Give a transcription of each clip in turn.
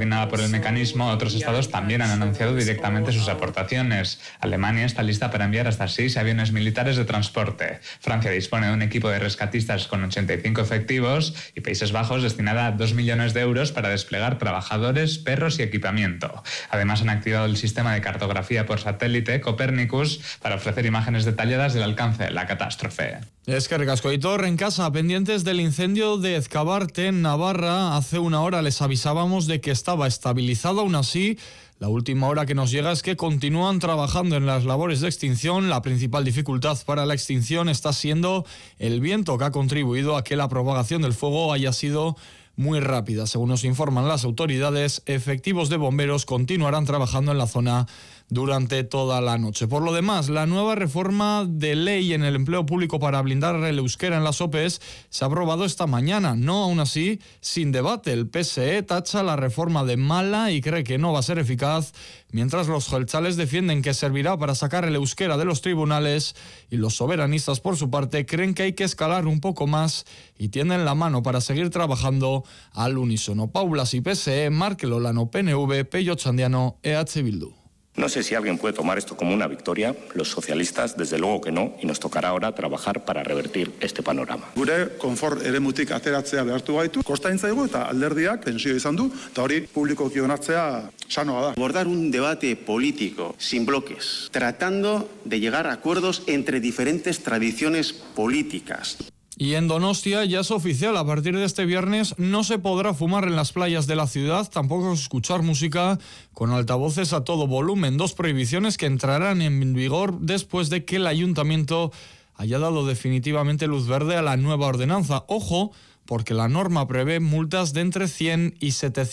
coordinada por el mecanismo, otros estados también han anunciado directamente sus aportaciones. Alemania está lista para enviar hasta 6 aviones militares de transporte. Francia dispone de un equipo de rescatistas con 85 efectivos y Países Bajos destinará 2 millones de euros para desplegar trabajadores, perros y equipamiento. Además, han activado el sistema de cartografía por satélite Copernicus para ofrecer imágenes detalladas del alcance de la catástrofe. Es que recasco y todo en casa, pendientes del incendio de Ezcabarte en Navarra. Hace una hora les avisábamos de que estaba estabilizado, aún así. La última hora que nos llega es que continúan trabajando en las labores de extinción. La principal dificultad para la extinción está siendo el viento, que ha contribuido a que la propagación del fuego haya sido muy rápida. Según nos informan las autoridades, efectivos de bomberos continuarán trabajando en la zona durante toda la noche. Por lo demás, la nueva reforma de ley en el empleo público para blindar el euskera en las OPEs se ha aprobado esta mañana. No, aún así, sin debate. El PSE tacha la reforma de mala y cree que no va a ser eficaz, mientras los jeltzales defienden que servirá para sacar el euskera de los tribunales y los soberanistas, por su parte, creen que hay que escalar un poco más y tienden la mano para seguir trabajando al unísono. Paulas y PSE, Marc Lolano, PNV, Pello Chandiano, EH Bildu. No sé si alguien puede tomar esto como una victoria. Los socialistas, desde luego que no, y nos tocará ahora trabajar para revertir este panorama. Gure konfort eremutik ateratzea behartu gaitu. Kostain zaigu eta alderdiak tensio izan du, eta hori publikoki onartzea sanoa da. Abordar un debate político sin bloques, tratando de llegar a acuerdos entre diferentes tradiciones políticas. Y en Donostia ya es oficial, a partir de este viernes no se podrá fumar en las playas de la ciudad, tampoco escuchar música con altavoces a todo volumen. 2 prohibiciones que entrarán en vigor después de que el ayuntamiento haya dado definitivamente luz verde a la nueva ordenanza. Ojo, porque la norma prevé multas de entre 100 y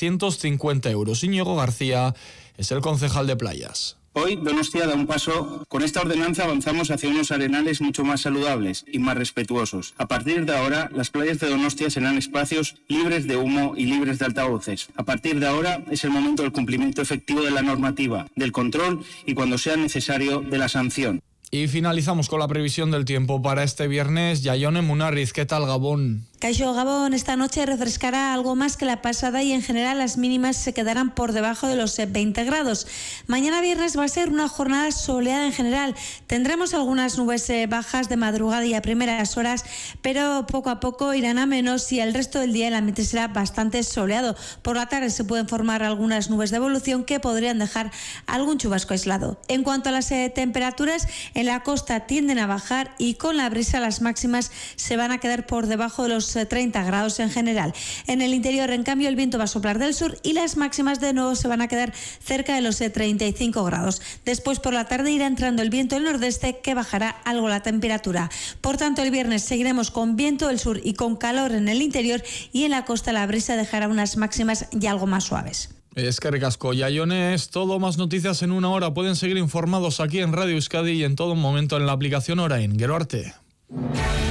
750 euros. Íñigo García es el concejal de playas. Hoy Donostia da un paso. Con esta ordenanza avanzamos hacia unos arenales mucho más saludables y más respetuosos. A partir de ahora, las playas de Donostia serán espacios libres de humo y libres de altavoces. A partir de ahora es el momento del cumplimiento efectivo de la normativa, del control y, cuando sea necesario, de la sanción. Y finalizamos con la previsión del tiempo para este viernes. Yaione Munarriz, ¿qué tal Gabón? Caixo Gabón, esta noche refrescará algo más que la pasada y en general las mínimas se quedarán por debajo de los 20 grados. Mañana viernes va a ser una jornada soleada en general. Tendremos algunas nubes bajas de madrugada y a primeras horas, pero poco a poco irán a menos y el resto del día el ambiente será bastante soleado. Por la tarde se pueden formar algunas nubes de evolución que podrían dejar algún chubasco aislado. En cuanto a las temperaturas, en la costa tienden a bajar y con la brisa las máximas se van a quedar por debajo de los 30 grados en general. En el interior, en cambio, el viento va a soplar del sur y las máximas de nuevo se van a quedar cerca de los 35 grados. Después, por la tarde, irá entrando el viento del nordeste que bajará algo la temperatura. Por tanto, el viernes seguiremos con viento del sur y con calor en el interior, y en la costa la brisa dejará unas máximas ya algo más suaves. Es que recasco, Yaione, es todo. Más noticias en una hora. Pueden seguir informados aquí en Radio Euskadi y en todo momento en la aplicación Orain. Gero arte.